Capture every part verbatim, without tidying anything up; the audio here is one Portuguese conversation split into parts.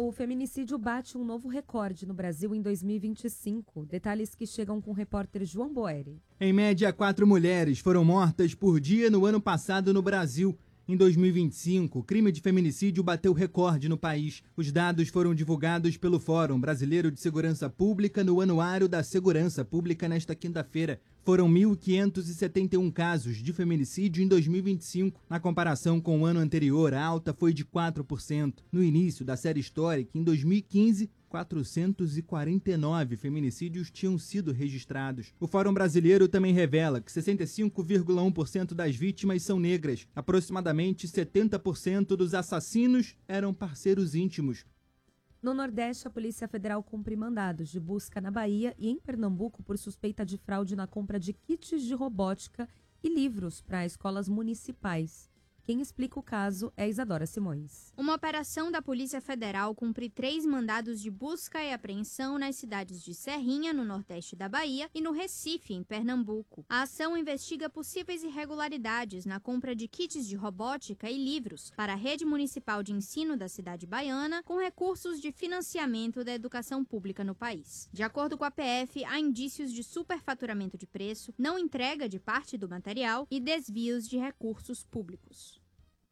O feminicídio bate um novo recorde no Brasil em dois mil e vinte e cinco. Detalhes que chegam com o repórter João Boeri. Em média, quatro mulheres foram mortas por dia no ano passado no Brasil. Em dois mil e vinte e cinco, o crime de feminicídio bateu recorde no país. Os dados foram divulgados pelo Fórum Brasileiro de Segurança Pública no Anuário da Segurança Pública nesta quinta-feira. Foram mil quinhentos e setenta e um casos de feminicídio em dois mil e vinte e cinco. Na comparação com o ano anterior, a alta foi de quatro por cento. No início da série histórica, em dois mil e quinze, quatrocentos e quarenta e nove feminicídios tinham sido registrados. O Fórum Brasileiro também revela que sessenta e cinco vírgula um por cento das vítimas são negras. Aproximadamente setenta por cento dos assassinos eram parceiros íntimos. No Nordeste, a Polícia Federal cumpre mandados de busca na Bahia e em Pernambuco por suspeita de fraude na compra de kits de robótica e livros para escolas municipais. Quem explica o caso é Isadora Simões. Uma operação da Polícia Federal cumpre três mandados de busca e apreensão nas cidades de Serrinha, no nordeste da Bahia, e no Recife, em Pernambuco. A ação investiga possíveis irregularidades na compra de kits de robótica e livros para a rede municipal de ensino da cidade baiana, com recursos de financiamento da educação pública no país. De acordo com a P F, há indícios de superfaturamento de preço, não entrega de parte do material e desvios de recursos públicos.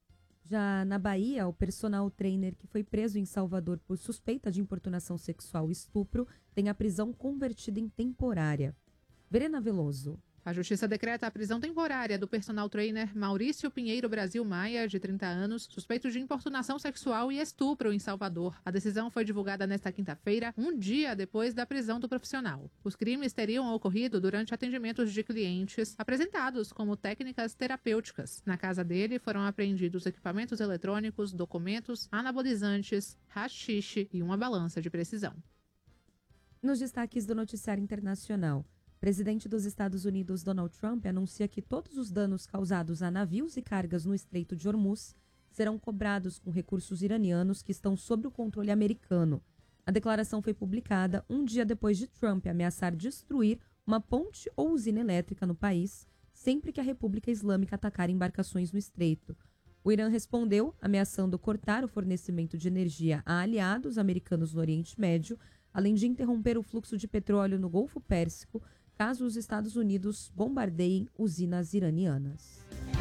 Já na Bahia, o personal trainer que foi preso em Salvador por suspeita de importunação sexual e estupro tem a prisão convertida em temporária. Verena Veloso. A Justiça decreta a prisão temporária do personal trainer Maurício Pinheiro Brasil Maia, de trinta anos, suspeito de importunação sexual e estupro em Salvador. A decisão foi divulgada nesta quinta-feira, um dia depois da prisão do profissional. Os crimes teriam ocorrido durante atendimentos de clientes apresentados como técnicas terapêuticas. Na casa dele foram apreendidos equipamentos eletrônicos, documentos, anabolizantes, haxixe e uma balança de precisão. Nos destaques do noticiário internacional, o presidente dos Estados Unidos, Donald Trump, anuncia que todos os danos causados a navios e cargas no Estreito de Hormuz serão cobrados com recursos iranianos que estão sob o controle americano. A declaração foi publicada um dia depois de Trump ameaçar destruir uma ponte ou usina elétrica no país sempre que a República Islâmica atacar embarcações no Estreito. O Irã respondeu, ameaçando cortar o fornecimento de energia a aliados americanos no Oriente Médio, além de interromper o fluxo de petróleo no Golfo Pérsico, caso os Estados Unidos bombardeiem usinas iranianas.